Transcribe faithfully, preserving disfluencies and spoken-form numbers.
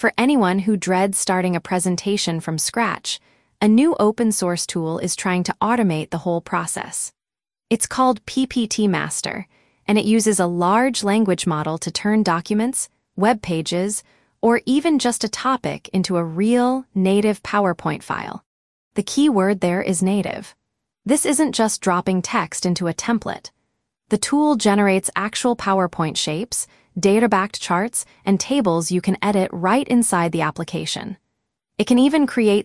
For anyone who dreads starting a presentation from scratch, a new open-source tool is trying to automate the whole process. It's called P P T Master, and it uses a large language model to turn documents, web pages, or even just a topic into a real, native PowerPoint file. The key word there is native. This isn't just dropping text into a template. The tool generates actual PowerPoint shapes, data-backed charts, and tables you can edit right inside the application. It can even create